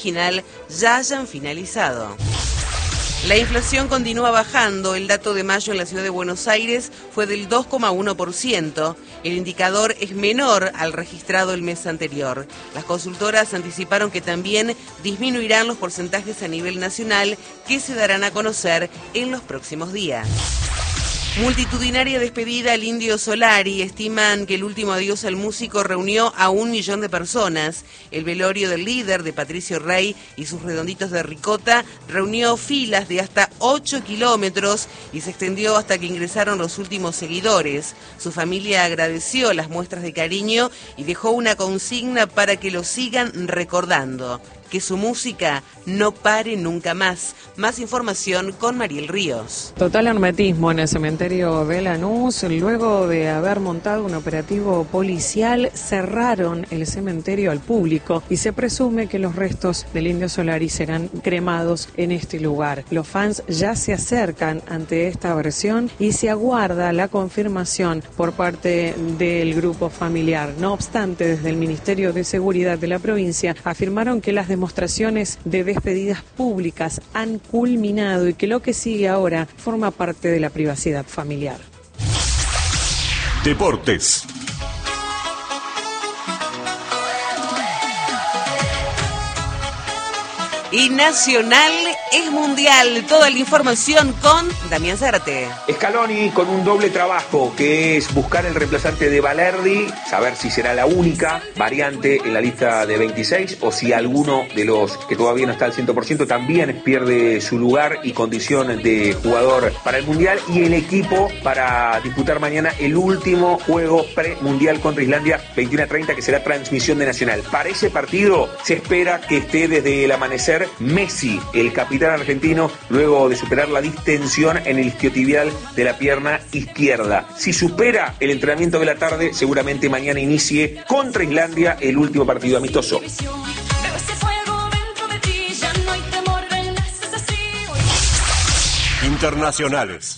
original ya hayan finalizado. La inflación continúa bajando. El dato de mayo en la ciudad de Buenos Aires fue del 2,1%. El indicador es menor al registrado el mes anterior. Las consultoras anticiparon que también disminuirán los porcentajes a nivel nacional que se darán a conocer en los próximos días. Multitudinaria despedida al Indio Solari. Estiman que el último adiós al músico reunió a 1 millón de personas. El velorio del líder, de Patricio Rey, y sus redonditos de ricota reunió filas de hasta 8 kilómetros y se extendió hasta que ingresaron los últimos seguidores. Su familia agradeció las muestras de cariño y dejó una consigna para que lo sigan recordando: que su música no pare nunca más. Más información con Mariel Ríos. Total hermetismo en el cementerio de Lanús. Luego de haber montado un operativo policial, cerraron el cementerio al público y se presume que los restos del Indio Solari serán cremados en este lugar. Los fans ya se acercan ante esta versión y se aguarda la confirmación por parte del grupo familiar. No obstante, desde el Ministerio de Seguridad de la provincia afirmaron que las demostraciones de despedidas públicas han culminado y que lo que sigue ahora forma parte de la privacidad familiar. Deportes. Y Nacional es mundial. Toda la información con Damián Zárate. Scaloni con un doble trabajo, que es buscar el reemplazante de Balerdi, saber si será la única variante en la lista de 26 o si alguno de los que todavía no está al 100% también pierde su lugar y condición de jugador para el mundial, y el equipo para disputar mañana el último juego premundial contra Islandia 21:30, que será transmisión de Nacional. Para ese partido se espera que esté desde el amanecer Messi, el capitán argentino, luego de superar la distensión en el isquiotibial de la pierna izquierda. Si supera el entrenamiento de la tarde, seguramente mañana inicie contra Islandia el último partido amistoso. Internacionales.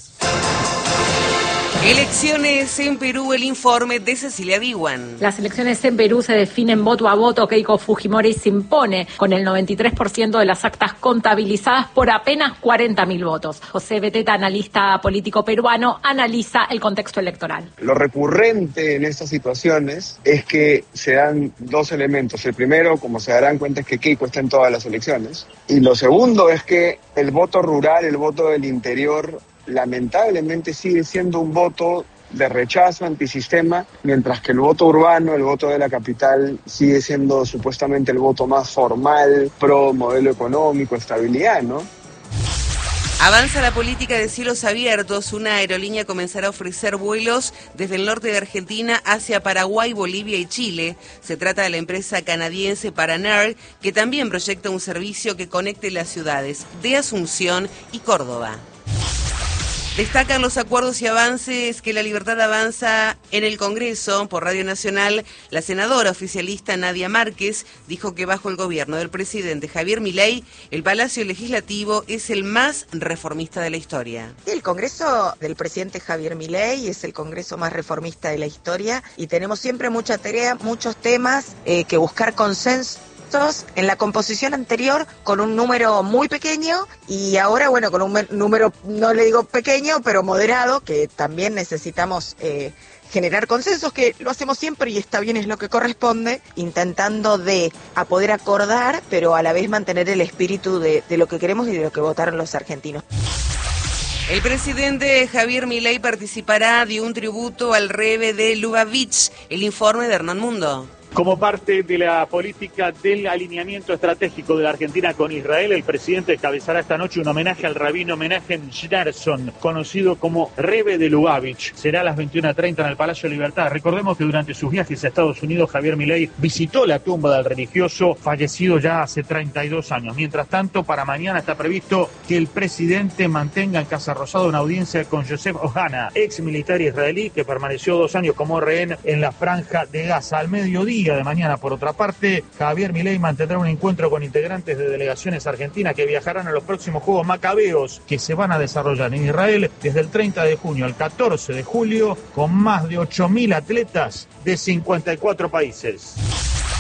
Elecciones en Perú, el informe de Cecilia Diwan. Las elecciones en Perú se definen voto a voto. Keiko Fujimori se impone con el 93% de las actas contabilizadas por apenas 40.000 votos. José Beteta, analista político peruano, analiza el contexto electoral. Lo recurrente en estas situaciones es que se dan dos elementos. El primero, como se darán cuenta, es que Keiko está en todas las elecciones. Y lo segundo es que el voto rural, el voto del interior, lamentablemente sigue siendo un voto de rechazo antisistema, mientras que el voto urbano, el voto de la capital, sigue siendo supuestamente el voto más formal, pro modelo económico, estabilidad, ¿no? Avanza la política de cielos abiertos. Una aerolínea comenzará a ofrecer vuelos desde el norte de Argentina hacia Paraguay, Bolivia y Chile. Se trata de la empresa canadiense Paranair, que también proyecta un servicio que conecte las ciudades de Asunción y Córdoba. Destacan los acuerdos y avances que La Libertad avanza en el Congreso. Por Radio Nacional, la senadora oficialista Nadia Márquez dijo que bajo el gobierno del presidente Javier Milei, el Palacio Legislativo es el más reformista de la historia. El Congreso del presidente Javier Milei es el Congreso más reformista de la historia y tenemos siempre mucha tarea, muchos temas que buscar consenso. En la composición anterior con un número muy pequeño y ahora, bueno, con un número, no le digo pequeño, pero moderado, que también necesitamos generar consensos, que lo hacemos siempre y está bien, es lo que corresponde, intentando a poder acordar, pero a la vez mantener el espíritu de lo que queremos y de lo que votaron los argentinos. El presidente Javier Milei participará de un tributo al rebe de Lubavitch. El informe de Hernán Mundo. Como parte de la política del alineamiento estratégico de la Argentina con Israel, el presidente encabezará esta noche un homenaje al rabino Menachem Schneerson, conocido como Rebe de Lubavitch. Será a las 21:30 en el Palacio de Libertad. Recordemos que durante sus viajes a Estados Unidos, Javier Milei visitó la tumba del religioso fallecido ya hace 32 años. Mientras tanto, para mañana está previsto que el presidente mantenga en Casa Rosada una audiencia con Joseph Ohana, ex militar israelí que permaneció 2 años como rehén en la Franja de Gaza. Al mediodía de mañana, por otra parte, Javier Milei mantendrá un encuentro con integrantes de delegaciones argentinas que viajarán a los próximos Juegos Macabeos, que se van a desarrollar en Israel desde el 30 de junio al 14 de julio, con más de 8.000 atletas de 54 países.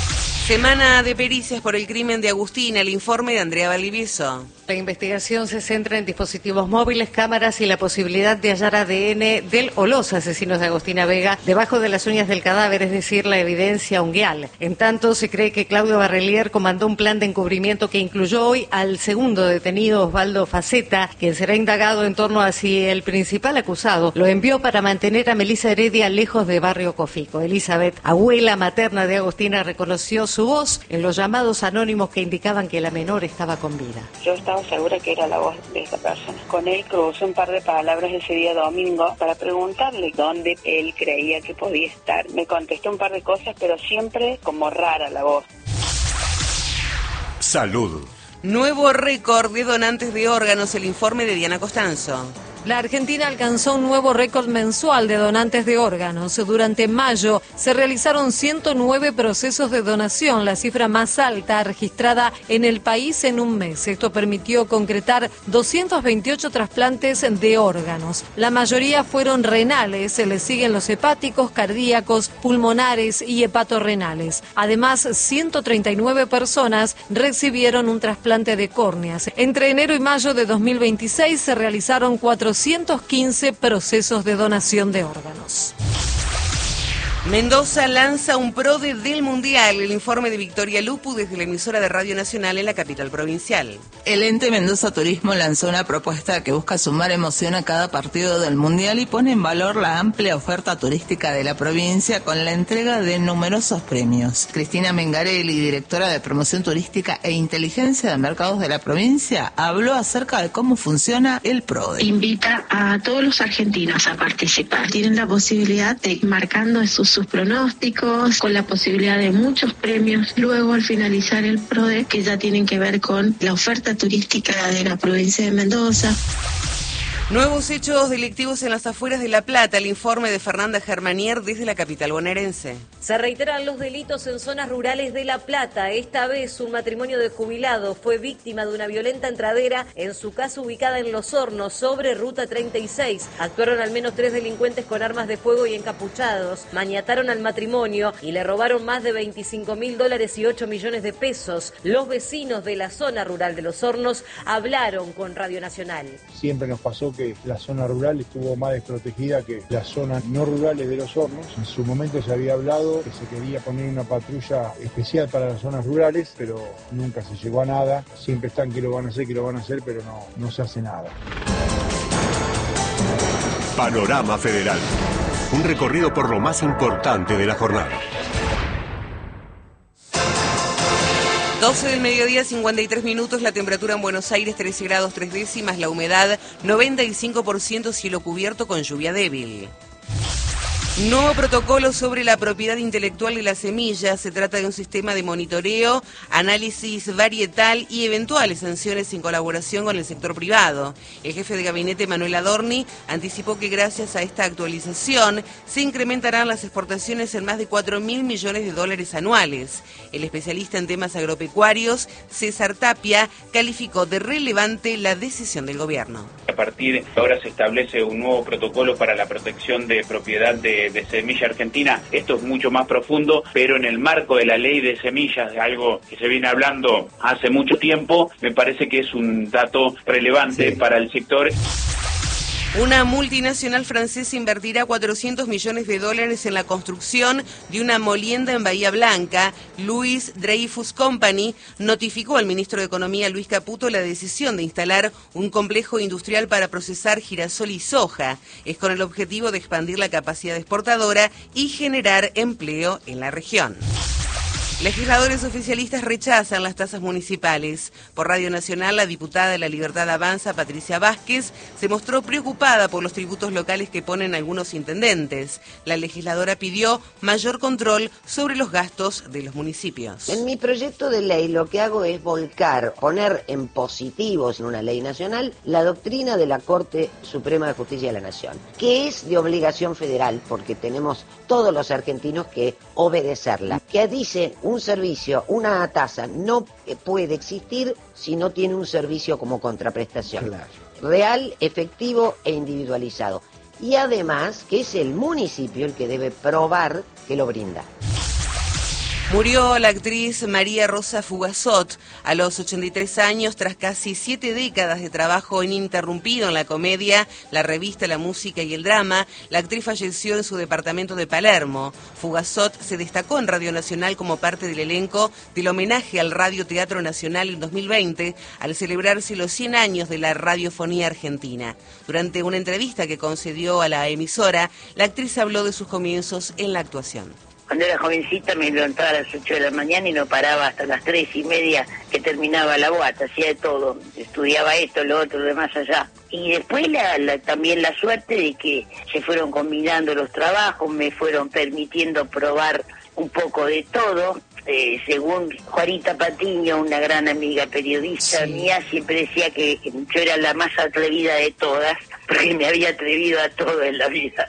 Semana de pericias por el crimen de Agustina, el informe de Andrea Valdivieso. La investigación se centra en dispositivos móviles, cámaras y la posibilidad de hallar ADN del o los asesinos de Agustina Vega debajo de las uñas del cadáver, es decir, la evidencia unguial. En tanto, se cree que Claudio Barrelier comandó un plan de encubrimiento que incluyó hoy al segundo detenido, Osvaldo Faceta, quien será indagado en torno a si el principal acusado lo envió para mantener a Melissa Heredia lejos de Barrio Cofico. Elizabeth, abuela materna de Agustina, reconoció su voz en los llamados anónimos que indicaban que la menor estaba con vida. Yo estaba segura que era la voz de esa persona. Con él crucé un par de palabras ese día domingo para preguntarle dónde él creía que podía estar. Me contestó un par de cosas, pero siempre como rara la voz. Salud. Nuevo récord de donantes de órganos, el informe de Diana Costanzo. La Argentina alcanzó un nuevo récord mensual de donantes de órganos. Durante mayo se realizaron 109 procesos de donación, la cifra más alta registrada en el país en un mes. Esto permitió concretar 228 trasplantes de órganos. La mayoría fueron renales, se le siguen los hepáticos, cardíacos, pulmonares y hepatorrenales. Además, 139 personas recibieron un trasplante de córneas. Entre enero y mayo de 2026 se realizaron 415 procesos de donación de órganos. Mendoza lanza un PRODE del Mundial, el informe de Victoria Lupu desde la emisora de Radio Nacional en la capital provincial. El ente Mendoza Turismo lanzó una propuesta que busca sumar emoción a cada partido del Mundial y pone en valor la amplia oferta turística de la provincia con la entrega de numerosos premios. Cristina Mengarelli, directora de Promoción Turística e Inteligencia de Mercados de la provincia, habló acerca de cómo funciona el PRODE. Invita a todos los argentinos a participar. Tienen la posibilidad de ir marcando sus pronósticos, con la posibilidad de muchos premios. Luego, al finalizar el PRODE, que ya tienen que ver con la oferta turística de la provincia de Mendoza. Nuevos hechos delictivos en las afueras de La Plata, el informe de Fernanda Germanier desde la capital bonaerense. Se reiteran los delitos en zonas rurales de La Plata. Esta vez un matrimonio de jubilados fue víctima de una violenta entradera en su casa ubicada en Los Hornos, sobre Ruta 36. Actuaron al menos 3 delincuentes con armas de fuego y encapuchados. Maniataron al matrimonio y le robaron más de $25.000 y 8 millones de pesos. Los vecinos de la zona rural de Los Hornos hablaron con Radio Nacional. Siempre nos pasó que la zona rural estuvo más desprotegida que las zonas no rurales de Los Hornos. En su momento se había hablado que se quería poner una patrulla especial para las zonas rurales, pero nunca se llegó a nada. Siempre están que lo van a hacer, pero no se hace nada. Panorama Federal. Un recorrido por lo más importante de la jornada. 12 del mediodía, 53 minutos, la temperatura en Buenos Aires 13 grados 3 décimas, la humedad 95%, cielo cubierto con lluvia débil. Nuevo protocolo sobre la propiedad intelectual de las semillas. Se trata de un sistema de monitoreo, análisis varietal y eventuales sanciones en colaboración con el sector privado. El jefe de gabinete, Manuel Adorni, anticipó que gracias a esta actualización se incrementarán las exportaciones en más de 4.000 millones de dólares anuales. El especialista en temas agropecuarios, César Tapia, calificó de relevante la decisión del gobierno. A partir de ahora se establece un nuevo protocolo para la protección de propiedad de semilla argentina. Esto es mucho más profundo, pero en el marco de la ley de semillas, de algo que se viene hablando hace mucho tiempo, me parece que es un dato relevante para el sector. Una multinacional francesa invertirá 400 millones de dólares en la construcción de una molienda en Bahía Blanca. Louis Dreyfus Company notificó al ministro de Economía, Luis Caputo, la decisión de instalar un complejo industrial para procesar girasol y soja. Es con el objetivo de expandir la capacidad exportadora y generar empleo en la región. Legisladores oficialistas rechazan las tasas municipales. Por Radio Nacional, la diputada de La Libertad Avanza, Patricia Vázquez, se mostró preocupada por los tributos locales que ponen algunos intendentes. La legisladora pidió mayor control sobre los gastos de los municipios. En mi proyecto de ley lo que hago es poner en positivos en una ley nacional la doctrina de la Corte Suprema de Justicia de la Nación, que es de obligación federal porque tenemos todos los argentinos que obedecerla, que dice un servicio, una tasa no puede existir si no tiene un servicio como contraprestación. Claro. Real, efectivo e individualizado. Y además que es el municipio el que debe probar que lo brinda. Murió la actriz María Rosa Fugazot a los 83 años tras casi 7 décadas de trabajo ininterrumpido en la comedia, la revista, la música y el drama. La actriz falleció en su departamento de Palermo. Fugazot se destacó en Radio Nacional como parte del elenco del homenaje al Radio Teatro Nacional en 2020 al celebrarse los 100 años de la radiofonía argentina. Durante una entrevista que concedió a la emisora, la actriz habló de sus comienzos en la actuación. Cuando era jovencita me levantaba a las 8 de la mañana y no paraba hasta las 3:30 que terminaba la boata, hacía de todo, estudiaba esto, lo otro, de más allá. Y después también la suerte de que se fueron combinando los trabajos, me fueron permitiendo probar un poco de todo. Según Juanita Patiño, una gran amiga periodista mía, siempre decía que yo era la más atrevida de todas, porque me había atrevido a todo en la vida.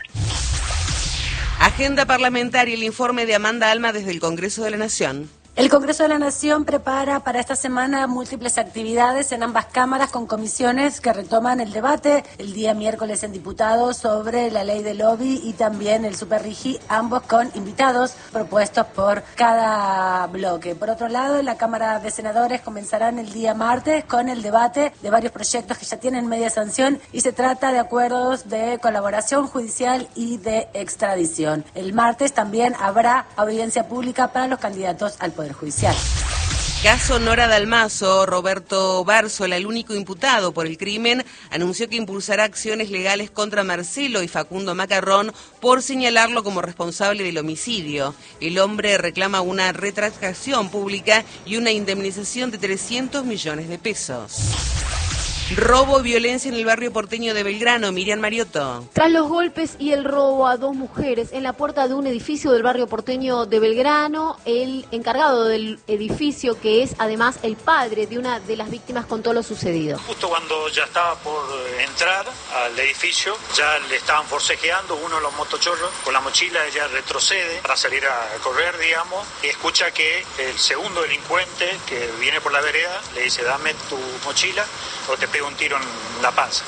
Agenda parlamentaria, el informe de Amanda Alma desde el Congreso de la Nación. El Congreso de la Nación prepara para esta semana múltiples actividades en ambas cámaras con comisiones que retoman el debate el día miércoles en diputados sobre la ley de lobby y también el superrigi, ambos con invitados propuestos por cada bloque. Por otro lado, en la Cámara de Senadores comenzarán el día martes con el debate de varios proyectos que ya tienen media sanción y se trata de acuerdos de colaboración judicial y de extradición. El martes también habrá audiencia pública para los candidatos al Poder Judicial. Caso Nora Dalmazo. Roberto Bárzola, el único imputado por el crimen, anunció que impulsará acciones legales contra Marcelo y Facundo Macarrón por señalarlo como responsable del homicidio. El hombre reclama una retractación pública y una indemnización de 300 millones de pesos. Robo y violencia en el barrio porteño de Belgrano. Miriam Mariotto. Tras los golpes y el robo a 2 mujeres en la puerta de un edificio del barrio porteño de Belgrano, el encargado del edificio, que es además el padre de una de las víctimas, contó lo sucedido. Justo cuando ya estaba por entrar al edificio, ya le estaban forcejeando uno de los motochorros con la mochila. Ella retrocede para salir a correr, digamos, y escucha que el segundo delincuente que viene por la vereda le dice: dame tu mochila o te pego un tiro en la panza.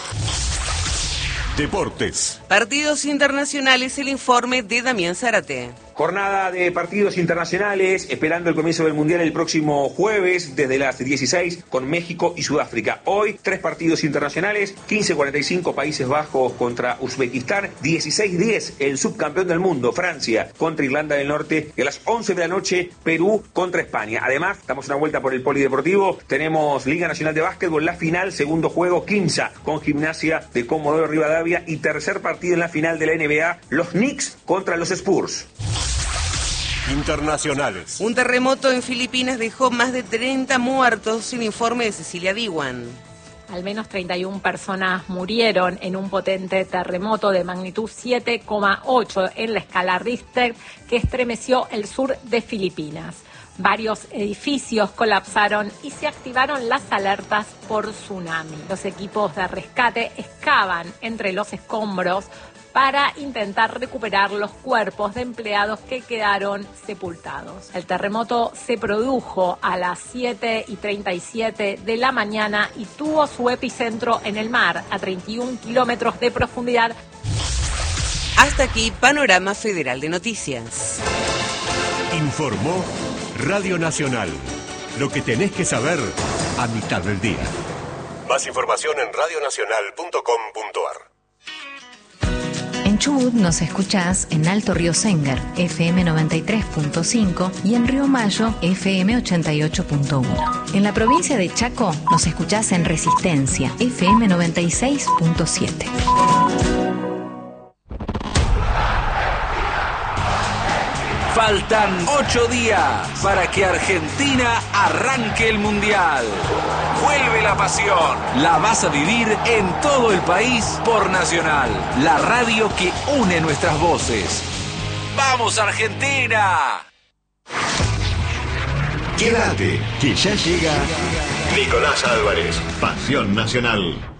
Deportes. Partidos internacionales, el informe de Damián Zárate. Jornada de partidos internacionales, esperando el comienzo del Mundial el próximo jueves desde las 16 con México y Sudáfrica. Hoy 3 partidos internacionales, 15:45 Países Bajos contra Uzbekistán, 16:10 el subcampeón del mundo Francia contra Irlanda del Norte y a las 11 de la noche Perú contra España. Además, damos una vuelta por el polideportivo, tenemos Liga Nacional de Básquetbol, la final, segundo juego Quimsa con Gimnasia de Comodoro Rivadavia y tercer partido en la final de la NBA, los Knicks contra los Spurs. Internacionales. Un terremoto en Filipinas dejó más de 30 muertos, el informe de Cecilia Diwan. Al menos 31 personas murieron en un potente terremoto de magnitud 7,8 en la escala Richter que estremeció el sur de Filipinas. Varios edificios colapsaron y se activaron las alertas por tsunami. Los equipos de rescate excavan entre los escombros para intentar recuperar los cuerpos de empleados que quedaron sepultados. El terremoto se produjo a las 7:37 de la mañana y tuvo su epicentro en el mar, a 31 kilómetros de profundidad. Hasta aquí, Panorama Federal de Noticias. Informó Radio Nacional. Lo que tenés que saber a mitad del día. Más información en radionacional.com.ar. En Chubut nos escuchás en Alto Río Sengar, FM 93.5 y en Río Mayo, FM 88.1. En la provincia de Chaco nos escuchás en Resistencia, FM 96.7. Faltan 8 días para que Argentina arranque el Mundial. Vuelve la pasión. La vas a vivir en todo el país por Nacional, la radio que une nuestras voces. ¡Vamos, Argentina! Quédate, que ya llega Nicolás Álvarez, Pasión Nacional.